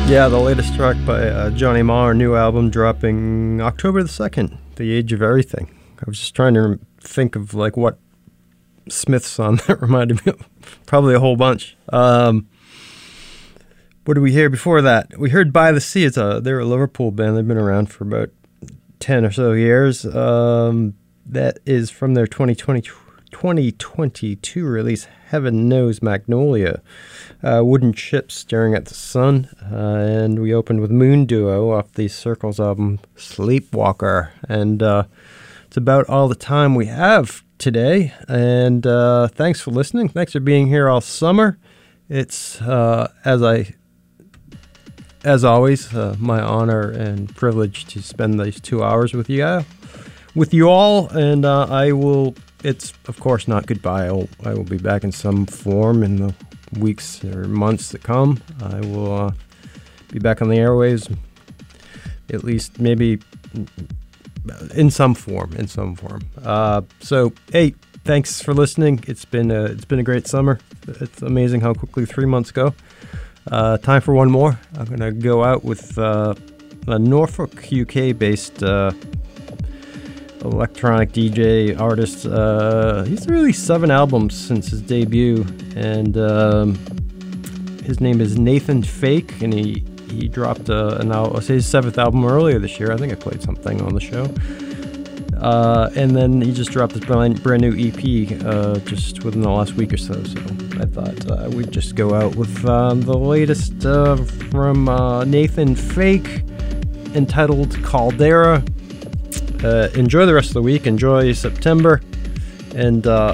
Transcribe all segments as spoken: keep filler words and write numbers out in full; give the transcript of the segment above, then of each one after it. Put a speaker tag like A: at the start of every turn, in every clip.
A: Yeah, the latest track by uh, Johnny Marr, new album dropping October the second, The Age of Everything. I was just trying to think of like what Smith song that reminded me of. Probably a whole bunch. Um, what did we hear before that? We heard By the Sea. It's a, they're a Liverpool band. They've been around for about ten or so years. Um, that is from their twenty twenty, twenty twenty-two release, Heaven Knows Magnolia. Uh, Wooden Ships Staring at the Sun. Uh, and we opened with Moon Duo off the Circles album, Sleepwalker. And uh, it's about all the time we have today. And uh, thanks for listening. Thanks for being here all summer. It's, uh, as I... As always, uh, my honor and privilege to spend these two hours with you, uh, with you all, and uh, I will. It's of course not goodbye. I will, I will be back in some form in the weeks or months to come. I will uh, be back on the airwaves, at least maybe in some form. In some form. Uh, so, hey, thanks for listening. It's been a, it's been a great summer. It's amazing how quickly three months go. Uh, time for one more. I'm going to go out with uh, a Norfolk, U K-based uh, electronic D J artist. Uh, he's released seven albums since his debut, and um, his name is Nathan Fake, and he, he dropped uh, an al- his seventh album earlier this year. I think I played something on the show. Uh, and then he just dropped his brand, brand new E P uh, just within the last week or so. So I thought uh, we'd just go out with uh, the latest uh, from uh, Nathan Fake, entitled Caldera. Uh, enjoy the rest of the week. Enjoy September. And uh,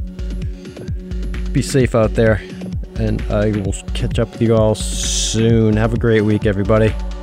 A: be safe out there. And I will catch up with you all soon. Have a great week, everybody.